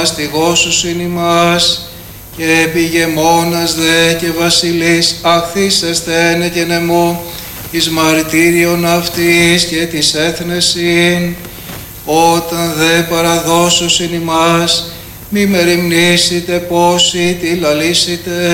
μαστιγώσουσιν ημάς, και επιγεμόνας δε και βασιλείς αχθήσεστε και νεμού, εις μαρτύριον αυτής και της έθνεσιν, όταν δε παραδώσουσιν ημάς, μη μεριμνήσετε πόσοι τι λαλήσετε,